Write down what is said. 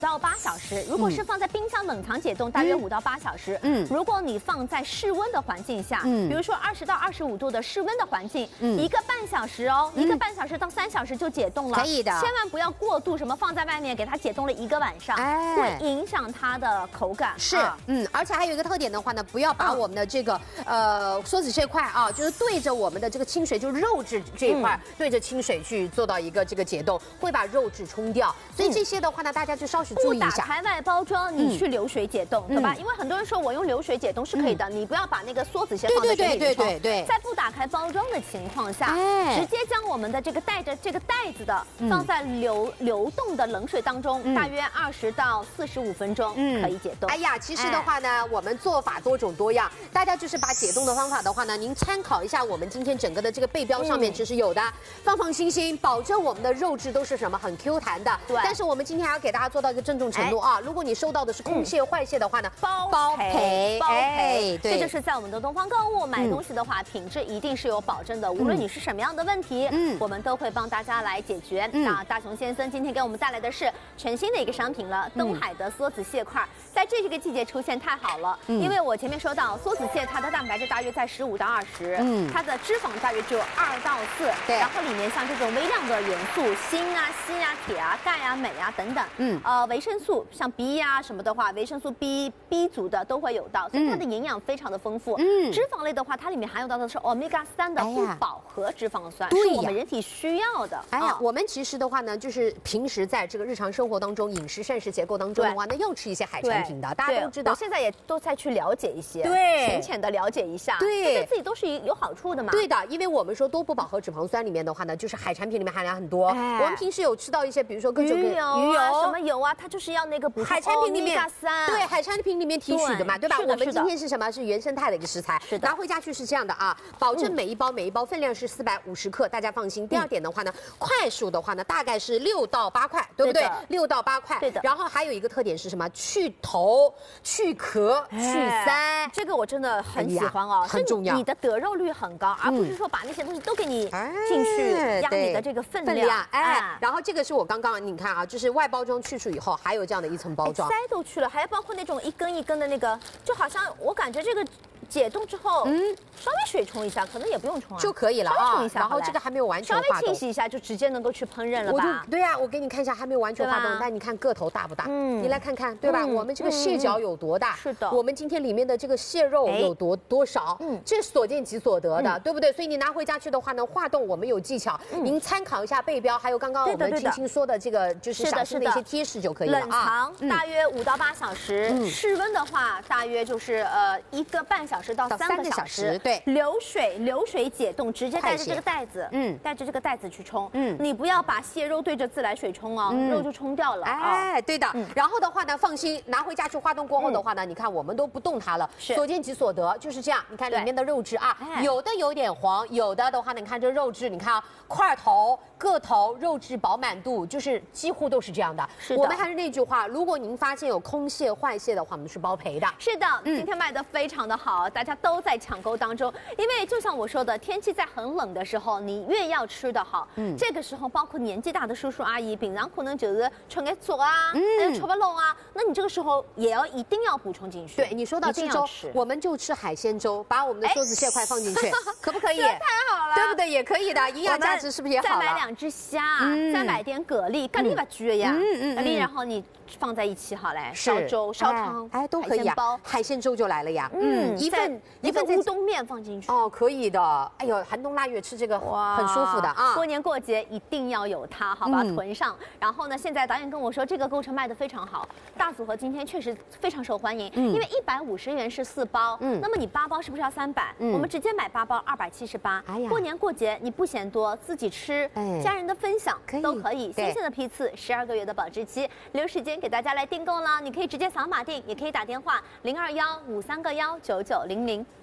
到8小时，如果是放在冰箱冷藏解冻，大约5到8小时。如果你放在室温的环境下，比如说20到25度的室温的环境，1个半小时哦，1个半小时到3小时就解冻了。 可以的， 千万不要过度什么放在外面给它解冻了1个晚上，会影响它的口感。 是，而且还有一个特点的话呢，不要把我们的这个梭子这块啊，就是对着我们的这个清水，就是肉质这一块，对着清水去做到一个这个解冻，会把肉质冲掉。所以这些的话呢，大家就稍许注意一下。 不打开外包装，你去流水解冻，对吧？因为很多人说我用流水解冻是可以的，你不要把那个梭子先放在水里冲。对，在不打开包装的情况下，直接将我们的这个带着这个袋子的放在流动的冷水当中，大约20到45分钟可以解冻。 哎呀，其实的话呢，我们做法多种多样，大家就是把解冻的方法的话呢，您参考一下我们今天整个的这个背标上面其实有的，放心，保证我们的肉质都是什么很 Q 弹的。对。但是我们今天还要给大家做到一个郑重程度啊，如果你收到的是空蟹坏蟹的话呢，包赔。 这就是在我们的东方购物买东西的话，品质一定是有保证的，无论你是什么样的问题，我们都会帮大家来解决。那大熊先生今天给我们带来的是全新的一个商品了，东海的梭子蟹块，在这个季节出现太好了，因为我前面说到梭子蟹它的蛋白质大约在15到20，它的脂肪大约只有2到4，然后里面像这种微量的元素，锌啊、硒啊、铁啊、钙啊、镁啊等等，维生素像 B 啊什么的话，维生素 B 族的都会有到，所以它的营养非常的丰富。脂肪类的话，它里面含有到的是 Omega 3的不饱和脂肪酸，是我们人体需要的。 哎呀，我们其实的话呢，就是平时在这个日常生活当中，饮食膳食结构当中的话，那要吃一些海产品的，大家都知道。 我现在也都在去了解一些，浅的了解一下， 对自己都是有好处的嘛。 对的，因为我们说多不饱和脂肪酸里面的话呢，就是海产品里面含量很多。我们平时有吃到一些，比如说各种鱼油什么油啊，它就是要那个补充海产品里面 3， 对，海产品里面提取的嘛，对吧？我们今天是什么？是原生态的一个食材，拿回家去是这样的啊，保证每一包分量是450克，大家放心。第二点的话呢，块数的话呢，大概是6到8块，对不对？6到8块， 对的。 然后还有一个特点是什么？去头、去壳、去鳃， 这个我真的很喜欢哦， 很重要。 你的得肉率很高，而不是说把那些东西都给你进去压你的这个分量。 然后这个是我刚刚你看啊，就是外包装去除以后，还有这样的一层包装， 鳃都去了，还包括那种一根一根的那个，就好像我感觉这个解冻之后，稍微水冲一下，可能也不用冲就可以了啊。 冲一下， 然后这个还没有完全化冻， 稍微清洗一下就直接能够去烹饪了吧？ 对呀，我给你看一下，还没有完全化冻，但你看个头大不大？你来看看，对吧？我们这个蟹脚有多大？ 是的。 我们今天里面的这个蟹肉有多少？这是所见即所得的，对不对？所以你拿回家去的话呢，化冻我们有技巧，您参考一下背标，还有刚刚我们青青说的这个就是小心的一些贴士就可以了啊。冷藏大约5到8小时，室温的话大约就是1个半小时到3个小时。 对， 流水解冻，直接带着这个袋子，带着这个袋子去冲，你不要把蟹肉对着自来水冲哦，肉就冲掉了。 对的。然后的话呢，放心，拿回家去化冻过后的话呢，你看我们都不动它了，所见即所得，就是这样。你看里面的肉质啊，有的有点黄，有的的话呢，你看这肉质，你看啊，块头、个头、肉质饱满度，就是几乎都是这样的。我们还是那句话，如果您发现有空蟹、坏蟹的话，我们是包赔的。 是的，今天卖的非常的好，大家都在抢购当中。因为就像我说的，天气在很冷的时候，你越要吃的好，这个时候包括年纪大的叔叔阿姨，平常可能就是吃个粥啊，吃不拢啊，那你这个时候也一定要补充进去。 对，你说到吃粥，我们就吃海鲜粥，把我们的梭子蟹块放进去，可不可以？ 太好了， 对不对？也可以的，营养价值是不是也好了？ 再买2只虾，再买点蛤蜊，蛤蜊不贵呀，蛤蜊然后你放在一起好嘞，烧粥、烧汤， 都可以啊。海鲜粥就来了呀，一份乌冬面放进去哦，可以的。哎呦，寒冬腊月吃这个很舒服的啊。 过年过节一定要有它，好吧，囤上。然后呢，现在导演跟我说这个构成卖的非常好，大组合今天确实非常受欢迎，因为150元是4包，那么你8包是不是要300？我们直接买8包278。哎呀，过年过节你不嫌多，自己吃，家人的分享都可以。新鲜的批次，12个月的保质期，留时间给大家来订购了。你可以直接扫码订，也可以打电话0215319900。